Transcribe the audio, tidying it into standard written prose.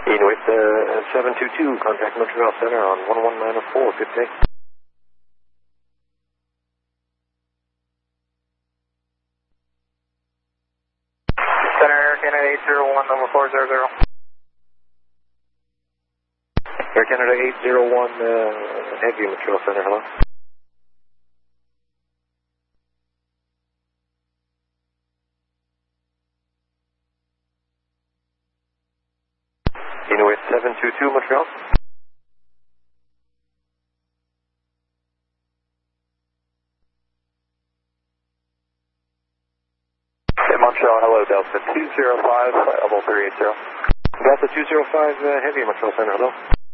Inuit 722, contact Montreal Center on 11904, good day. Center Air Canada 801, number 400. Air Canada 801, heavy Montreal Center, hello. Inuit 722, Montreal. Okay, Montreal, hello, Delta 205, level 380. Delta 205, heavy Montreal Center, hello.